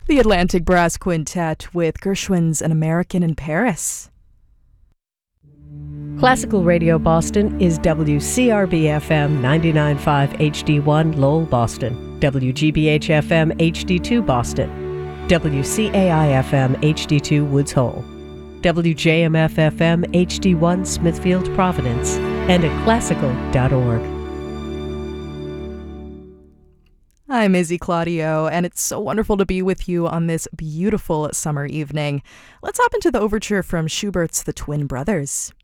The Atlantic Brass Quintet with Gershwin's An American in Paris. Classical Radio Boston is WCRB-FM 99.5 HD1 Lowell, Boston, WGBH-FM HD2 Boston, WCAI-FM HD2 Woods Hole, WJMF-FM HD1 Smithfield, Providence, and at classical.org. I'm Izzy Claudio, and it's so wonderful to be with you on this beautiful summer evening. Let's hop into the overture from Schubert's The Twin Brothers.